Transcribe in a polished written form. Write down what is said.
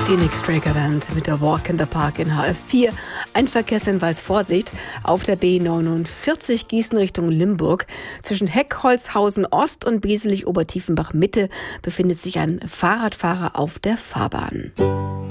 Die Nick Straker Band mit der Walk in the Park in HF4. Ein Verkehrshinweis, Vorsicht, auf der B49 Gießen Richtung Limburg. Zwischen Heckholzhausen Ost und Beselich Obertiefenbach Mitte befindet sich ein Fahrradfahrer auf der Fahrbahn.